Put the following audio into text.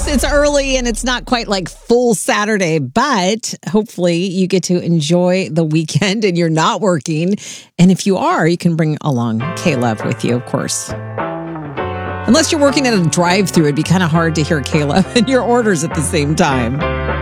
it's early and it's not quite like full Saturday, but hopefully you get to enjoy the weekend and you're not working. And if you are, you can bring along K-Love with you, of course. Unless you're working at a drive-thru, it'd be kind of hard to hear K-Love and your orders at the same time.